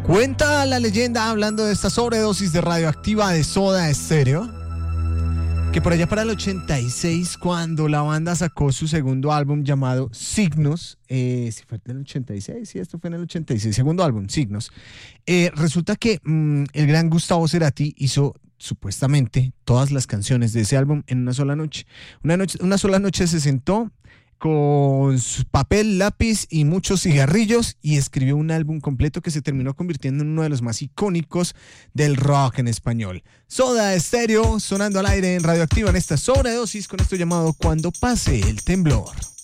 Cuenta la leyenda, hablando de esta sobredosis de radioactiva de Soda Stereo, que por allá para el 86, cuando la banda sacó su segundo álbum llamado Signos, si fue en el 86, sí, esto fue en el 86, segundo álbum, Signos, resulta que el gran Gustavo Cerati hizo supuestamente todas las canciones de ese álbum en una sola noche. Una sola noche se sentó con su papel, lápiz y muchos cigarrillos y escribió un álbum completo que se terminó convirtiendo en uno de los más icónicos del rock en español. Soda Stereo sonando al aire en Radioactiva en esta sobredosis con esto llamado Cuando pase el temblor.